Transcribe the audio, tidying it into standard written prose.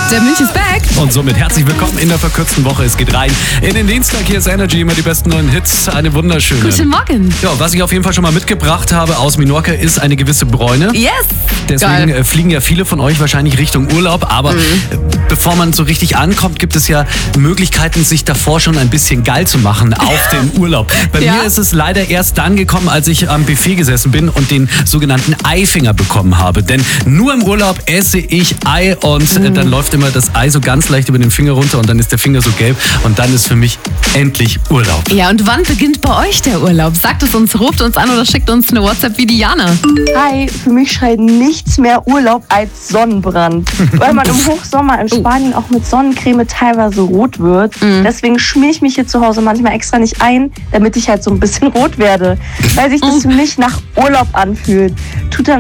Der Münch ist back. Und somit herzlich willkommen in der verkürzten Woche. Es geht rein in den Dienstag. Hier ist Energy, immer die besten neuen Hits. Eine wunderschöne. Guten Morgen. Ja, was ich auf jeden Fall schon mal mitgebracht habe aus Menorca ist eine gewisse Bräune. Yes. Deswegen Geil. fliegen ja viele von euch wahrscheinlich Richtung Urlaub. Aber bevor man so richtig ankommt, gibt es ja Möglichkeiten, sich davor schon ein bisschen geil zu machen auf den Urlaub. Bei Ja. mir ist es leider erst dann gekommen, als ich am Buffet gesessen bin und den sogenannten Eifinger bekommen habe. Denn nur im Urlaub esse ich Ei und dann läuft immer das Ei so ganz leicht über den Finger runter und dann ist der Finger so gelb und dann ist für mich endlich Urlaub. Ja, und wann beginnt bei euch der Urlaub? Sagt es uns, ruft uns an oder schickt uns eine WhatsApp wie Diana. Hi, für mich schreit nichts mehr Urlaub als Sonnenbrand. Weil man im Hochsommer in Spanien auch mit Sonnencreme teilweise rot wird. Deswegen schmier ich mich hier zu Hause manchmal extra nicht ein, damit ich halt so ein bisschen rot werde. Weil sich das für mich nach Urlaub anfühlt. Tut dann